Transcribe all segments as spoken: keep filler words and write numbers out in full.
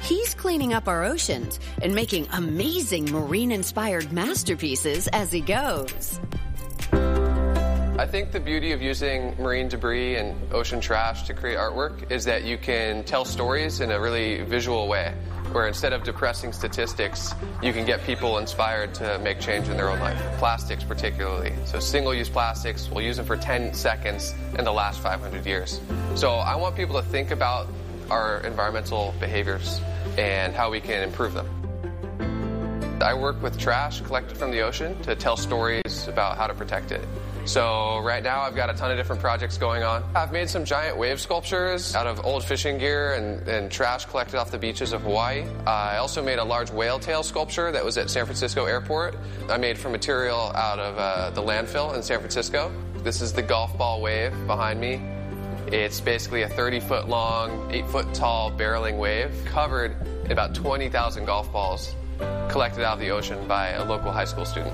He's cleaning up our oceans and making amazing marine-inspired masterpieces as he goes. I think the beauty of using marine debris and ocean trash to create artwork is that you can tell stories in a really visual way, where instead of depressing statistics, you can get people inspired to make change in their own life. Plastics particularly. So single-use plastics, we'll use them for ten seconds in the last five hundred years. So I want people to think about our environmental behaviors and how we can improve them. I work with trash collected from the ocean to tell stories about how to protect it. So right now I've got a ton of different projects going on. I've made some giant wave sculptures out of old fishing gear and, and trash collected off the beaches of Hawaii. Uh, I also made a large whale tail sculpture that was at San Francisco Airport. I made from material out of uh, the landfill in San Francisco. This is the golf ball wave behind me. It's basically a thirty foot long, eight foot tall barreling wave covered in about twenty thousand golf balls collected out of the ocean by a local high school student.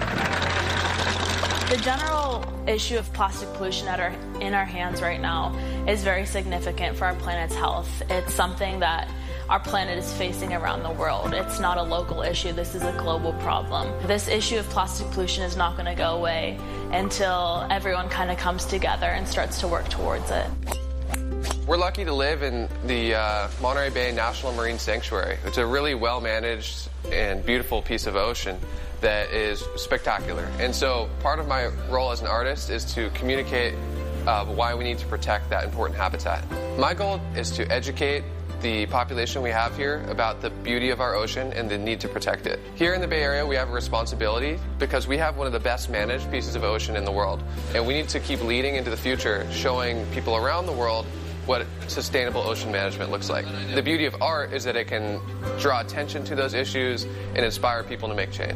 The general issue of plastic pollution at our, in our hands right now is very significant for our planet's health. It's something that our planet is facing around the world. It's not a local issue. This is a global problem. This issue of plastic pollution is not going to go away until everyone kind of comes together and starts to work towards it. We're lucky to live in the uh, Monterey Bay National Marine Sanctuary. It's a really well-managed and beautiful piece of ocean that is spectacular. And so part of my role as an artist is to communicate uh, why we need to protect that important habitat. My goal is to educate the population we have here about the beauty of our ocean and the need to protect it. Here in the Bay Area, we have a responsibility because we have one of the best managed pieces of ocean in the world. And we need to keep leading into the future, showing people around the world what sustainable ocean management looks like. The beauty of art is that it can draw attention to those issues and inspire people to make change.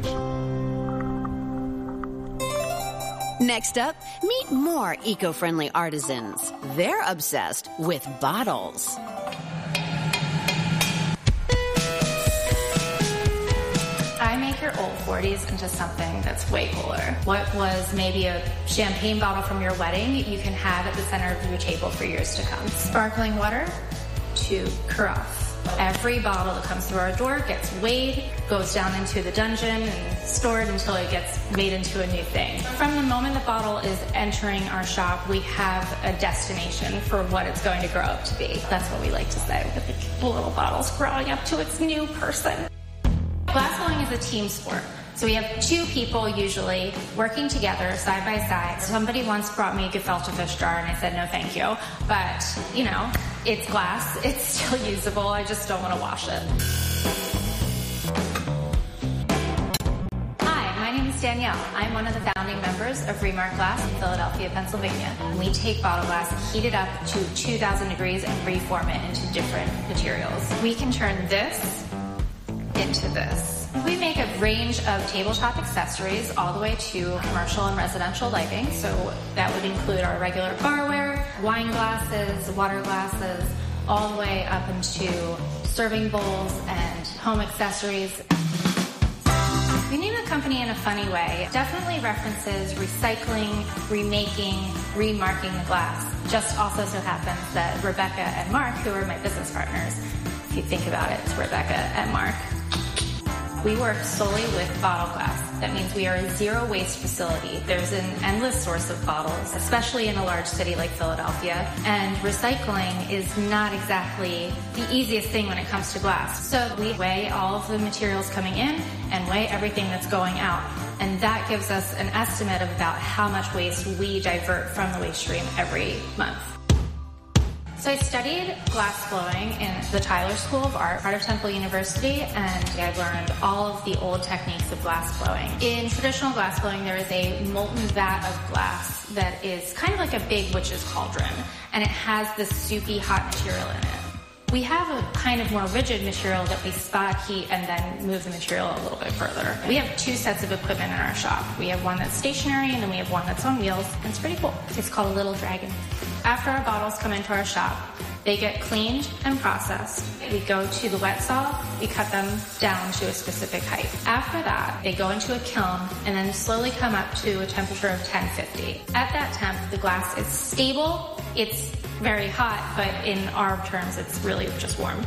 Next up, meet more eco-friendly artisans. They're obsessed with bottles. I make your old forties into something that's way cooler. What was maybe a champagne bottle from your wedding, you can have at the center of your table for years to come. Sparkling water to carafe. Every bottle that comes through our door gets weighed, goes down into the dungeon and stored until it gets made into a new thing. From the moment the bottle is entering our shop, we have a destination for what it's going to grow up to be. That's what we like to say, with the little bottles growing up to its new person. Glassblowing is a team sport. So we have two people usually working together side by side. Somebody once brought me a gefilte fish jar and I said no thank you. But, you know, it's glass. It's still usable. I just don't want to wash it. Hi, my name is Danielle. I'm one of the founding members of Remark Glass in Philadelphia, Pennsylvania. We take bottle glass, heat it up to two thousand degrees and reform it into different materials. We can turn this into this. We make a range of tabletop accessories all the way to commercial and residential lighting. So that would include our regular barware, wine glasses, water glasses, all the way up into serving bowls and home accessories. We named the company in a funny way. It definitely references recycling, remaking, remarking the glass. Just also so happens that Rebecca and Mark, who are my business partners, if you think about it, it's Rebecca and Mark. We work solely with bottle glass. That means we are a zero waste facility. There's an endless source of bottles, especially in a large city like Philadelphia. And recycling is not exactly the easiest thing when it comes to glass. So we weigh all of the materials coming in and weigh everything that's going out. And that gives us an estimate of about how much waste we divert from the waste stream every month. So I studied glass blowing in the Tyler School of Art, part of Temple University, and I learned all of the old techniques of glass blowing. In traditional glass blowing, there is a molten vat of glass that is kind of like a big witch's cauldron, and it has this soupy hot material in it. We have a kind of more rigid material that we spot heat and then move the material a little bit further. We have two sets of equipment in our shop. We have one that's stationary and then we have one that's on wheels. And it's pretty cool. It's called a Little Dragon. After our bottles come into our shop, they get cleaned and processed. We go to the wet saw, we cut them down to a specific height. After that, they go into a kiln and then slowly come up to a temperature of ten fifty. At that temp, the glass is stable, it's very hot, but in our terms, it's really just warm.